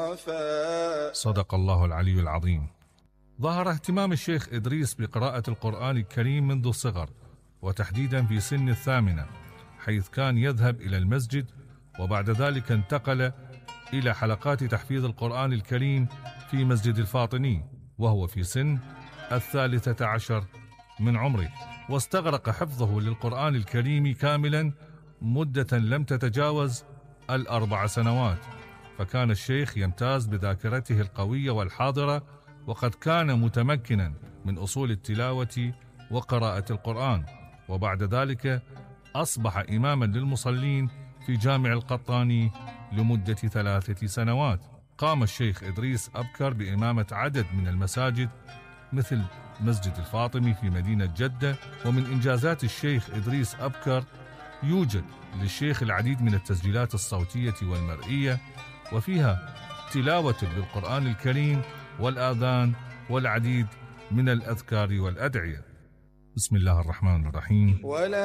صدق الله العلي العظيم. ظهر اهتمام الشيخ إدريس بقراءة القرآن الكريم منذ الصغر، وتحديدا في سن 8، حيث كان يذهب إلى المسجد، وبعد ذلك انتقل إلى حلقات تحفيظ القرآن الكريم في مسجد الفاطمي وهو في سن 13 من عمره، واستغرق حفظه للقرآن الكريم كاملا مدة لم تتجاوز 4 سنوات. فكان الشيخ يمتاز بذاكرته القوية والحاضرة، وقد كان متمكنا من أصول التلاوة وقراءة القرآن. وبعد ذلك أصبح إماما للمصلين في جامع القطاني لمدة 3 سنوات. قام الشيخ إدريس أبكر بإمامة عدد من المساجد مثل مسجد الفاطمي في مدينة جدة. ومن إنجازات الشيخ إدريس أبكر يوجد للشيخ العديد من التسجيلات الصوتية والمرئية، وفيها تلاوة للقرآن الكريم والآذان والعديد من الأذكار والأدعية. بسم الله الرحمن الرحيم.